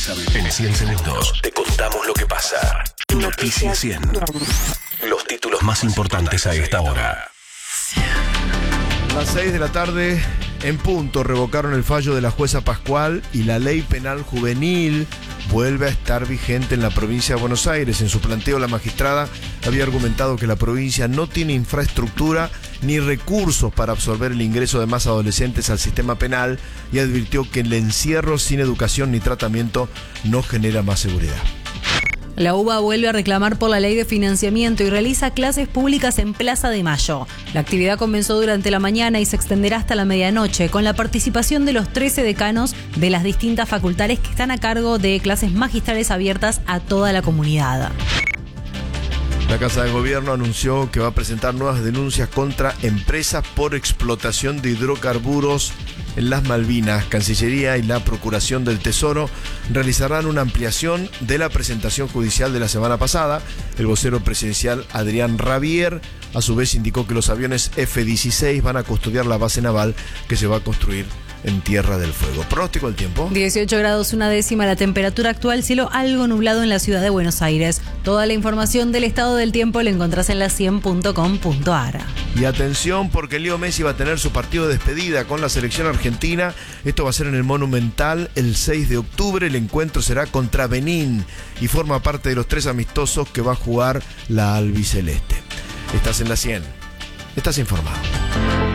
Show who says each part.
Speaker 1: En 100 segundos te contamos lo que pasa. Noticias 100. Los títulos más importantes a esta hora.
Speaker 2: Las 6 de la tarde, en punto, revocaron el fallo de la jueza Pascual y la ley penal juvenil vuelve a estar vigente en la provincia de Buenos Aires. En su planteo, la magistrada había argumentado que la provincia no tiene infraestructura ni recursos para absorber el ingreso de más adolescentes al sistema penal y advirtió que el encierro sin educación ni tratamiento no genera más seguridad.
Speaker 3: La UBA vuelve a reclamar por la ley de financiamiento y realiza clases públicas en Plaza de Mayo. La actividad comenzó durante la mañana y se extenderá hasta la medianoche, con la participación de los 13 decanos de las distintas facultades que están a cargo de clases magistrales abiertas a toda la comunidad.
Speaker 2: La Casa de Gobierno anunció que va a presentar nuevas denuncias contra empresas por explotación de hidrocarburos en las Malvinas. Cancillería y la Procuración del Tesoro realizarán una ampliación de la presentación judicial de la semana pasada. El vocero presidencial Adrián Rabier a su vez indicó que los aviones F-16 van a custodiar la base naval que se va a construir en Tierra del Fuego. Pronóstico del tiempo.
Speaker 3: 18 grados 1/10 la temperatura actual, cielo algo nublado en la ciudad de Buenos Aires. Toda la información del estado del tiempo la encontrás en la100.com.ar.
Speaker 2: Y atención, porque Leo Messi va a tener su partido de despedida con la selección argentina. Esto va a ser en el Monumental el 6 de octubre. El encuentro será contra Benín y forma parte de los 3 amistosos que va a jugar la albiceleste. Estás en la 100. Estás informado.